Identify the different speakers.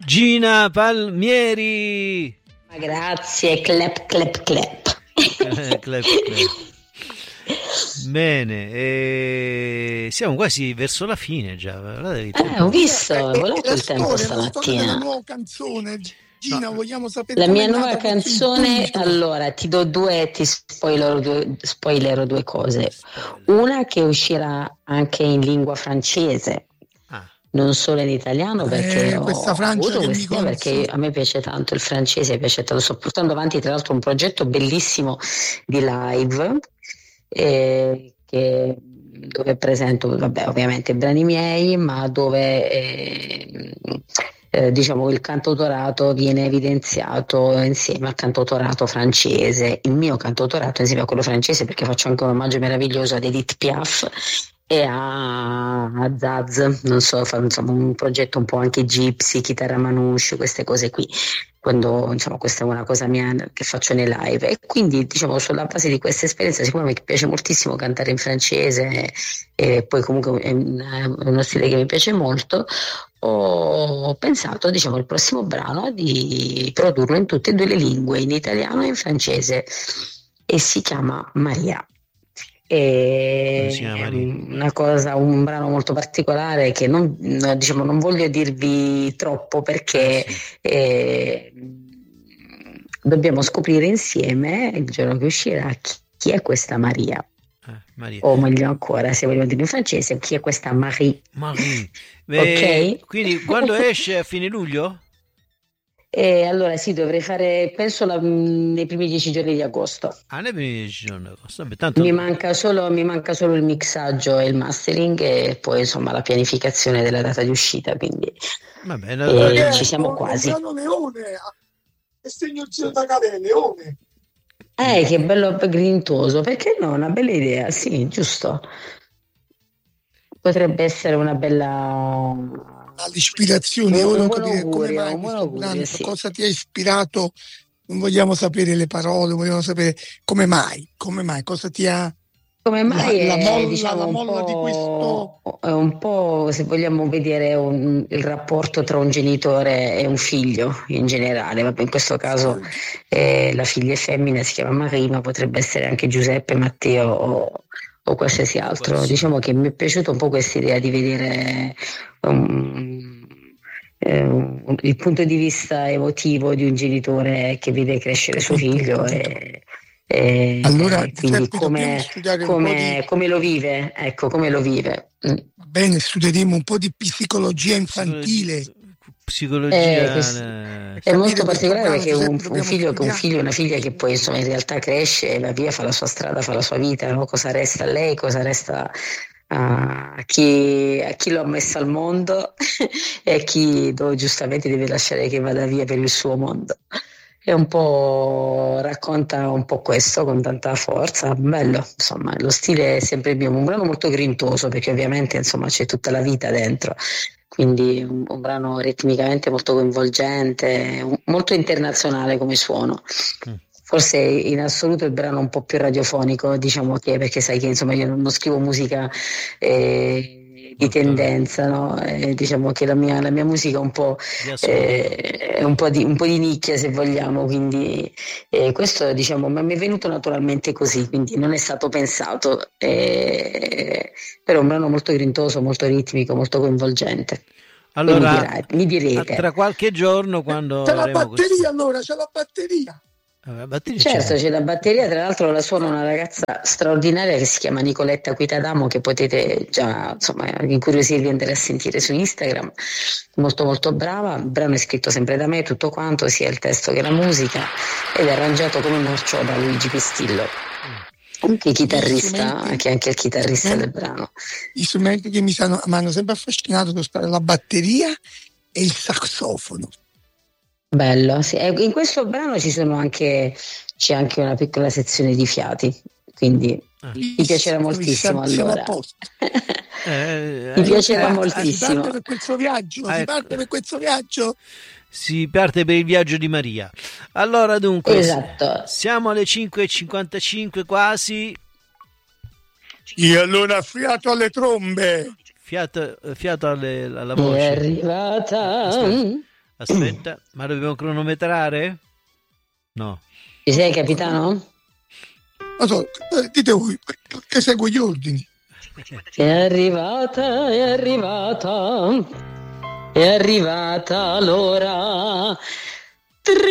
Speaker 1: Gina Palmieri.
Speaker 2: Ma grazie, clap clap clap.
Speaker 1: Clap, clap. Bene, siamo quasi verso la fine già.
Speaker 2: Ho visto, volato il tempo stamattina.
Speaker 3: La nuova canzone, Gina, vogliamo sapere
Speaker 2: la mia nuova canzone. Allora, ti spoilerò due cose. Una che uscirà anche in lingua francese. Non solo in italiano, perché
Speaker 3: questa Francia
Speaker 2: perché a me piace tanto il francese, piace tanto. Sto portando avanti tra l'altro un progetto bellissimo di live dove presento ovviamente i brani miei, ma dove diciamo il cantautorato viene evidenziato insieme al cantautorato francese, il mio cantautorato insieme a quello francese, perché faccio anche un omaggio meraviglioso ad Edith Piaf e a Zaz, non so, insomma un progetto un po' anche gypsy, chitarra manouche, queste cose qui, quando insomma questa è una cosa mia che faccio nei live, e quindi diciamo sulla base di questa esperienza, siccome mi piace moltissimo cantare in francese e poi comunque è uno stile che mi piace molto, ho pensato diciamo il prossimo brano di produrlo in tutte e due le lingue, in italiano e in francese, e si chiama Maria. Una cosa, un brano molto particolare che non voglio dirvi troppo, perché dobbiamo scoprire insieme il giorno che uscirà chi è questa Maria. O meglio ancora, se vogliamo dire in francese, chi è questa Marie.
Speaker 1: Ok? Quindi quando esce? A fine luglio?
Speaker 2: Allora sì, dovrei fare, penso nei primi 10 giorni di agosto.
Speaker 1: Nei primi 10 giorni di agosto. Vabbè, tanto...
Speaker 2: mi manca solo il mixaggio e il mastering, e poi insomma la pianificazione della data di uscita, quindi ci siamo quasi.
Speaker 3: Leone, è segno da Leone.
Speaker 2: Che bello grintoso, perché no? Una bella idea, sì, giusto. Potrebbe essere una bella...
Speaker 3: All'ispirazione, ora capire come mai
Speaker 2: sì.
Speaker 3: Cosa ti ha ispirato? Non vogliamo sapere le parole, vogliamo sapere come mai, cosa ti ha...
Speaker 2: Come mai
Speaker 3: la
Speaker 2: diciamo,
Speaker 3: molla di questo...
Speaker 2: È un po', se vogliamo vedere il rapporto tra un genitore e un figlio in generale. Vabbè, in questo caso la figlia è femmina, si chiama Maria, ma potrebbe essere anche Giuseppe, Matteo o qualsiasi altro. Diciamo che mi è piaciuta un po' questa idea di vedere il punto di vista emotivo di un genitore che vede crescere suo figlio
Speaker 3: allora
Speaker 2: quindi come lo vive, ecco, come lo vive.
Speaker 3: Va bene, studieremo un po' di psicologia infantile.
Speaker 2: È molto particolare, perché un figlio e una figlia che poi insomma in realtà cresce, va via, fa la sua strada, fa la sua vita, no? Cosa resta a lei, cosa resta a chi lo ha messo al mondo e a chi giustamente deve lasciare che vada via per il suo mondo. È un po', racconta un po' questo con tanta forza, bello, insomma, lo stile è sempre mio, un brano molto grintoso, perché ovviamente insomma c'è tutta la vita dentro, quindi un brano ritmicamente molto coinvolgente, molto internazionale come suono. Forse in assoluto il brano un po' più radiofonico, diciamo, che perché sai che insomma io non scrivo musica di tendenza, no? Diciamo che la mia musica è un po' di nicchia, se vogliamo, quindi questo diciamo mi è venuto naturalmente così, quindi non è stato pensato, però è un brano molto grintoso, molto ritmico, molto coinvolgente.
Speaker 1: Allora
Speaker 2: mi direte
Speaker 1: tra qualche giorno, quando
Speaker 3: c'è la batteria, allora c'è la batteria.
Speaker 2: Certo, c'è la batteria, tra l'altro la suona una ragazza straordinaria che si chiama Nicoletta Quitadamo, che potete già insomma incuriosirvi, andare a sentire su Instagram, molto molto brava. Il brano è scritto sempre da me, tutto quanto, sia il testo che la musica, ed è arrangiato come marcio da Luigi Pistillo, anche chitarrista, che è anche il chitarrista del brano.
Speaker 3: Gli strumenti che mi hanno sempre affascinato sono stati la batteria e il saxofono.
Speaker 2: Bello, sì. In questo brano c'è anche una piccola sezione di fiati, quindi mi piacerà moltissimo. Allora mi piacerà moltissimo.
Speaker 3: Si parte per questo viaggio?
Speaker 1: Si parte per il viaggio di Maria. Allora dunque,
Speaker 2: esatto.
Speaker 1: Siamo alle 5:55 quasi.
Speaker 3: E allora fiato alle trombe.
Speaker 1: Fiato alla voce.
Speaker 2: È arrivata.
Speaker 1: Aspetta, ma dobbiamo cronometrare? No.
Speaker 2: Ci sei, capitano?
Speaker 3: Non so, dite voi, che seguo gli ordini.
Speaker 2: È arrivata l'ora.